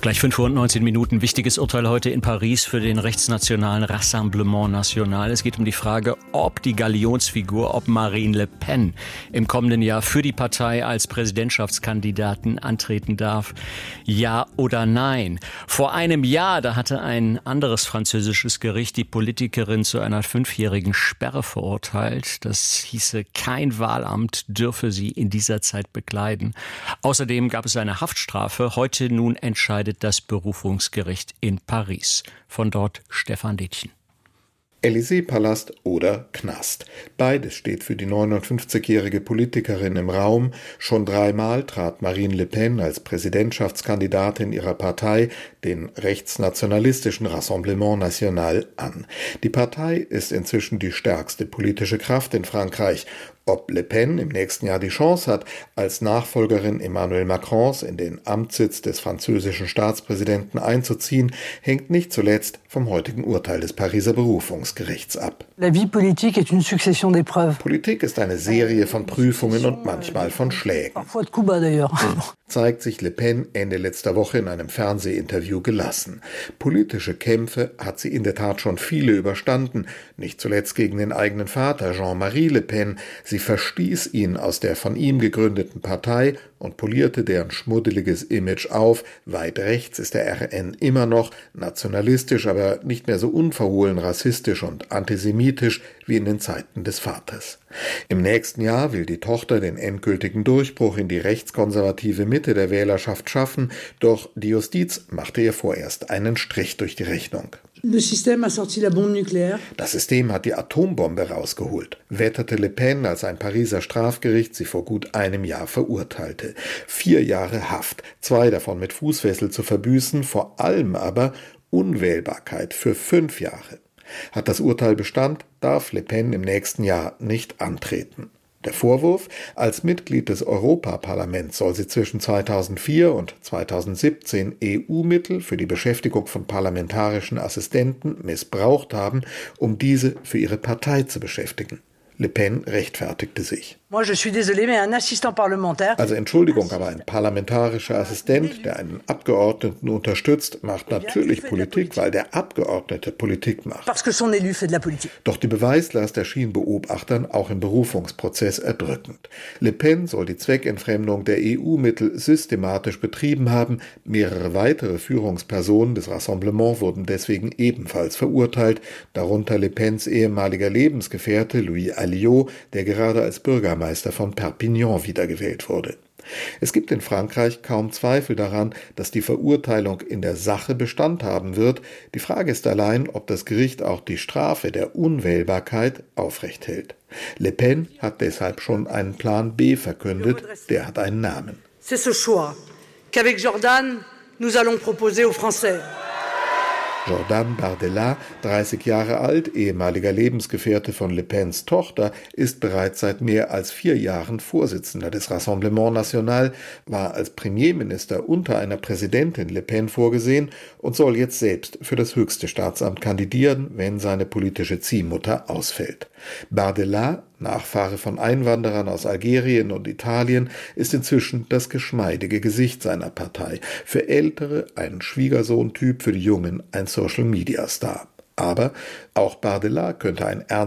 Gleich 5:19. Wichtiges Urteil heute in Paris für den rechtsnationalen Rassemblement National. Es geht um die Frage, ob die Galionsfigur, ob Marine Le Pen im kommenden Jahr für die Partei als Präsidentschaftskandidatin antreten darf. Ja oder nein? Vor einem Jahr, da hatte ein anderes französisches Gericht die Politikerin zu einer 5-jährigen Sperre verurteilt. Das hieße, kein Wahlamt dürfe sie in dieser Zeit bekleiden. Außerdem gab es eine Haftstrafe. Heute nun entscheidet das Berufungsgericht in Paris. Von dort Stefan Detjen. Élysée-Palast oder Knast. Beides steht für die 59-jährige Politikerin im Raum. Schon 3-mal trat Marine Le Pen als Präsidentschaftskandidatin ihrer Partei, den rechtsnationalistischen Rassemblement National, an. Die Partei ist inzwischen die stärkste politische Kraft in Frankreich. Ob Le Pen im nächsten Jahr die Chance hat, als Nachfolgerin Emmanuel Macrons in den Amtssitz des französischen Staatspräsidenten einzuziehen, hängt nicht zuletzt vom heutigen Urteil des Pariser Berufungsgerichts ab. La vie politique est une succession d'épreuves. Politik ist eine Serie von Prüfungen und manchmal von Schlägen. Parfois de coups bas d'ailleurs. Zeigt sich Le Pen Ende letzter Woche in einem Fernsehinterview gelassen. Politische Kämpfe hat sie in der Tat schon viele überstanden, nicht zuletzt gegen den eigenen Vater Jean-Marie Le Pen. Sie verstieß ihn aus der von ihm gegründeten Partei und polierte deren schmuddeliges Image auf. Weit rechts ist der RN immer noch, nationalistisch, aber nicht mehr so unverhohlen rassistisch und antisemitisch wie in den Zeiten des Vaters. Im nächsten Jahr will die Tochter den endgültigen Durchbruch in die rechtskonservative Mitte der Wählerschaft schaffen, doch die Justiz machte ihr vorerst einen Strich durch die Rechnung. Das System hat die Atombombe rausgeholt, wetterte Le Pen, als ein Pariser Strafgericht sie vor gut einem Jahr verurteilte. 4 Jahre Haft, 2 davon mit Fußfessel zu verbüßen, vor allem aber Unwählbarkeit für 5 Jahre. Hat das Urteil Bestand, darf Le Pen im nächsten Jahr nicht antreten. Der Vorwurf: Als Mitglied des Europaparlaments soll sie zwischen 2004 und 2017 EU-Mittel für die Beschäftigung von parlamentarischen Assistenten missbraucht haben, um diese für ihre Partei zu beschäftigen. Le Pen rechtfertigte sich. Also Entschuldigung, aber ein parlamentarischer Assistent, der einen Abgeordneten unterstützt, macht natürlich Politik, weil der Abgeordnete Politik macht. Doch die Beweislast erschien Beobachtern auch im Berufungsprozess erdrückend. Le Pen soll die Zweckentfremdung der EU-Mittel systematisch betrieben haben. Mehrere weitere Führungspersonen des Rassemblements wurden deswegen ebenfalls verurteilt, darunter Le Pens ehemaliger Lebensgefährte Louis Alliot, der gerade als Bürgermeister von Perpignan wiedergewählt wurde. Es gibt in Frankreich kaum Zweifel daran, dass die Verurteilung in der Sache Bestand haben wird. Die Frage ist allein, ob das Gericht auch die Strafe der Unwählbarkeit aufrechthält. Le Pen hat deshalb schon einen Plan B verkündet, der hat einen Namen. C'est ce choix qu'avec Jordan nous allons proposer aux Français. Jordan Bardella, 30 Jahre alt, ehemaliger Lebensgefährte von Le Pens Tochter, ist bereits seit mehr als 4 Jahren Vorsitzender des Rassemblement National, war als Premierminister unter einer Präsidentin Le Pen vorgesehen und soll jetzt selbst für das höchste Staatsamt kandidieren, wenn seine politische Ziehmutter ausfällt. Bardella, Nachfahre von Einwanderern aus Algerien und Italien, ist inzwischen das geschmeidige Gesicht seiner Partei. Für Ältere ein Schwiegersohn-Typ, für die Jungen ein Social-Media-Star. Aber auch Bardella könnte ein